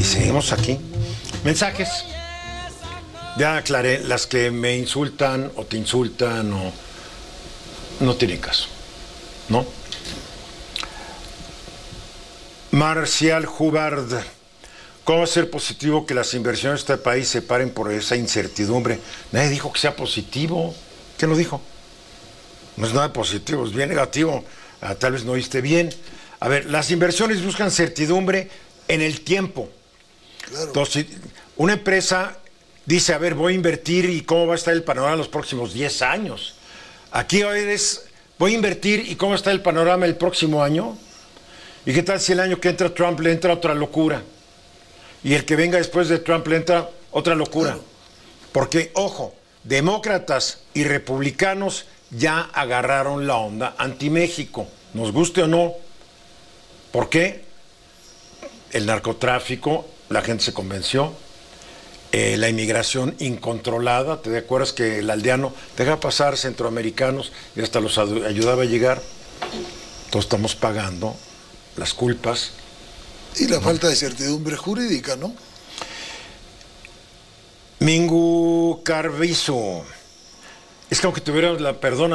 Y seguimos aquí. Mensajes. Ya aclaré, las que me insultan o te insultan o no tienen caso, ¿no? Marcial Hubbard, ¿cómo va a ser positivo que las inversiones de este país se paren por esa incertidumbre? Nadie dijo que sea positivo. ¿Quién lo dijo? No es nada positivo, es bien negativo. Tal vez no oíste bien. A ver, las inversiones buscan certidumbre en el tiempo. Claro. Entonces, una empresa dice, a ver, voy a invertir y cómo va a estar el panorama en los próximos 10 años. Aquí hoy es, voy a invertir y cómo está el panorama el próximo año. ¿Y qué tal si el año que entra Trump le entra otra locura? Y el que venga después de Trump le entra otra locura. Claro. Porque, ojo, demócratas y republicanos ya agarraron la onda anti-México, nos guste o no. ¿Por qué? El narcotráfico, la gente se convenció. La inmigración incontrolada, ¿te acuerdas que el aldeano deja pasar centroamericanos y hasta los ayudaba a llegar? Entonces estamos pagando las culpas. Y la falta de certidumbre jurídica, ¿no? Mingu Carvizo, es que aunque tuvieras la perdona